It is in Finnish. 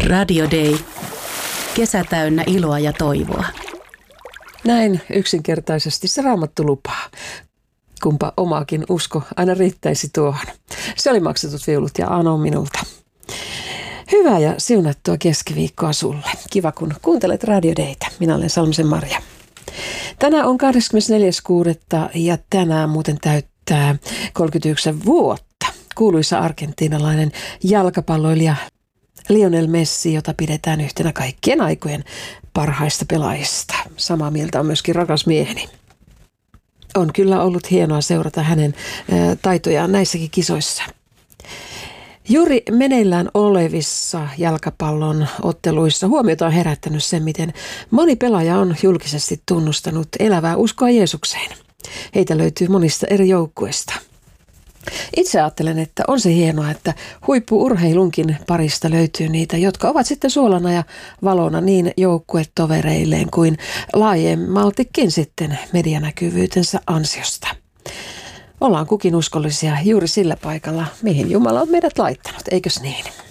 Radio Day. Kesä täynnä iloa ja toivoa. Näin yksinkertaisesti se Raamattu lupaa. Kumpa omaakin usko aina riittäisi tuohon. Se oli Maksetut viulut ja Ano minulta. Hyvää ja siunattua keskiviikkoa sulle. Kiva kun kuuntelet Radio Daytä. Minä olen Salmisen Marja. Tänään on 24.6. ja tänään muuten täyttää 39 vuotta. Kuuluisa argentiinalainen jalkapalloilija Lionel Messi, jota pidetään yhtenä kaikkien aikojen parhaista pelaajista. Samaa mieltä on myöskin rakas mieheni. On kyllä ollut hienoa seurata hänen taitojaan näissäkin kisoissa. Juuri meneillään olevissa jalkapallon otteluissa huomiota on herättänyt se, miten moni pelaaja on julkisesti tunnustanut elävää uskoa Jeesukseen. Heitä löytyy monista eri joukkueista. Itse ajattelen, että on se hienoa, että huippu-urheilunkin parista löytyy niitä, jotka ovat sitten suolana ja valona niin joukkuetovereilleen kuin laajemmaltikin sitten medianäkyvyytensä ansiosta. Ollaan kukin uskollisia juuri sillä paikalla, mihin Jumala on meidät laittanut, eikös niin?